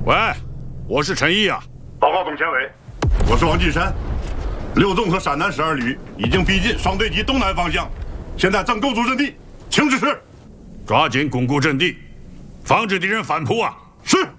喂，我是陈毅啊。 报告总前委，我是王进山。六纵和陕南12旅已经逼近双对集东南方向，现在正构筑阵地，请指示。 抓紧巩固阵地，防止敌人反扑啊！ 是。